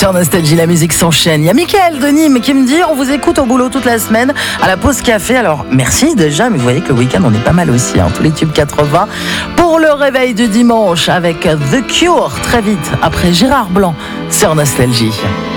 Sur Nostalgie, la musique s'enchaîne. Il y a Mickaël de Nîmes qui me dit on vous écoute au boulot toute la semaine à la pause café. Alors merci déjà, mais vous voyez que le week-end on est pas mal aussi, tous les tubes 80. Pour le réveil du dimanche avec The Cure, très vite après Gérard Blanc sur Nostalgie.